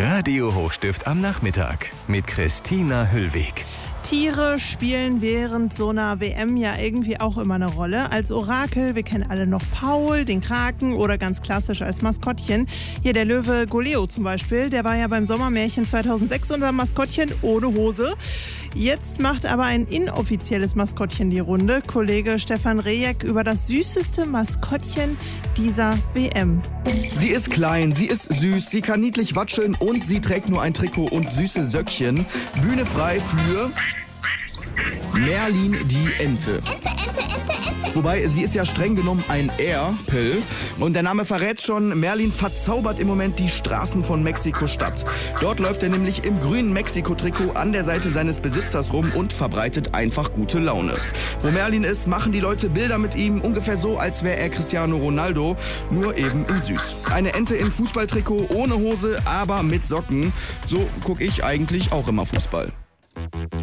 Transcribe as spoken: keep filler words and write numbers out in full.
Radio Hochstift am Nachmittag mit Christina Hüllweg. Tiere spielen während so einer W M ja irgendwie auch immer eine Rolle. Als Orakel, wir kennen alle noch Paul, den Kraken oder ganz klassisch als Maskottchen. Hier der Löwe Goleo zum Beispiel, der war ja beim Sommermärchen zweitausendsechs unser Maskottchen ohne Hose. Jetzt macht aber ein inoffizielles Maskottchen die Runde. Kollege Stefan Rejek über das süßeste Maskottchen dieser W M. Sie ist klein, sie ist süß, sie kann niedlich watscheln und sie trägt nur ein Trikot und süße Söckchen. Bühne frei für Merlin die Ente. Ente, Ente, Ente, Ente. Wobei, sie ist ja streng genommen ein Erpel. Und der Name verrät schon, Merlin verzaubert im Moment die Straßen von Mexiko-Stadt. Dort läuft er nämlich im grünen Mexiko-Trikot an der Seite seines Besitzers rum und verbreitet einfach gute Laune. Wo Merlin ist, machen die Leute Bilder mit ihm, ungefähr so, als wäre er Cristiano Ronaldo, nur eben in süß. Eine Ente in Fußballtrikot, ohne Hose, aber mit Socken. So gucke ich eigentlich auch immer Fußball.